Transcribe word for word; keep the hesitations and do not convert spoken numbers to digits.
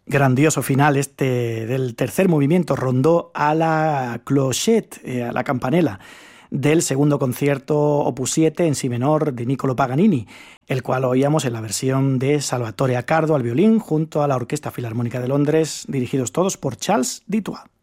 Grandioso final este del tercer movimiento, rondó a la clochette, eh, a la campanela, del segundo concierto opus siete en si menor de Niccolo Paganini, el cual oíamos en la versión de Salvatore Accardo al violín junto a la Orquesta Filarmónica de Londres, dirigidos todos por Charles Dutoit.